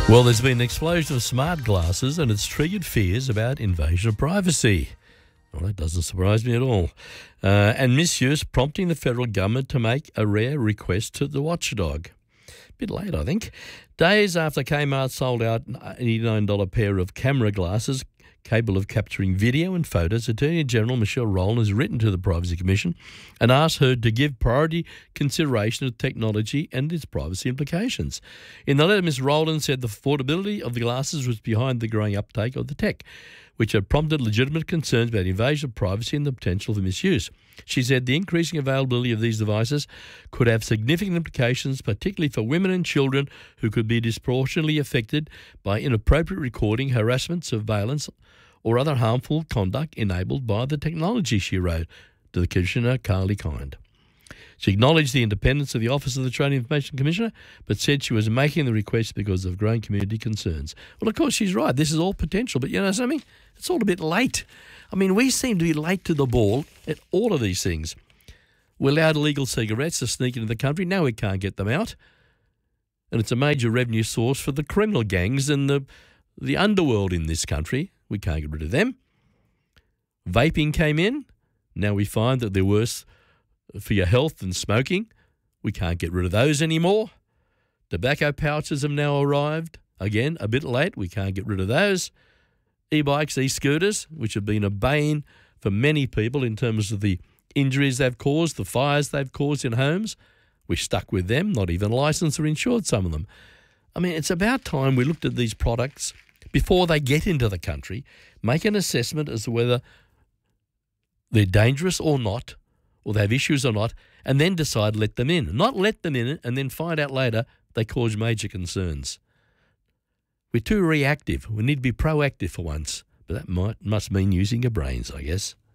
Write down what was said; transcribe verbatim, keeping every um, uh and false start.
Well, there's been an explosion of smart glasses and it's triggered fears about invasion of privacy. Well, that doesn't surprise me at all. Uh, and misuse prompting the federal government to make a rare request to the watchdog. Bit late, I think. Days after Kmart sold out an eighty-nine dollars pair of camera glasses capable of capturing video and photos, Attorney General Michelle Rowland has written to the Privacy Commission and asked her to give priority consideration of technology and its privacy implications. In the letter, Miz Rowland said the affordability of the glasses was behind the growing uptake of the tech, which had prompted legitimate concerns about invasion of privacy and the potential for misuse. She said the increasing availability of these devices could have significant implications, particularly for women and children who could be disproportionately affected by inappropriate recording, harassment, surveillance, or other harmful conduct enabled by the technology, she wrote to the Commissioner, Carly Kind. She acknowledged the independence of the Office of the Trade Information Commissioner, but said she was making the request because of growing community concerns. Well, of course, she's right. This is all potential, but you know something? It's all a bit late. I mean, we seem to be late to the ball at all of these things. We allowed illegal cigarettes to sneak into the country. Now we can't get them out. And it's a major revenue source for the criminal gangs and the, the underworld in this country. We can't get rid of them. Vaping came in. Now we find that they're worse for your health than smoking. We can't get rid of those anymore. Tobacco pouches have now arrived. Again, a bit late. We can't get rid of those. E-bikes, e-scooters, which have been a bane for many people in terms of the injuries they've caused, the fires they've caused in homes. We're stuck with them, not even licensed or insured, some of them. I mean, it's about time we looked at these products before they get into the country, make an assessment as to whether they're dangerous or not, or they have issues or not, and then decide to let them in. Not let them in and then find out later they cause major concerns. We're too reactive. We need to be proactive for once, but that might must mean using your brains, I guess.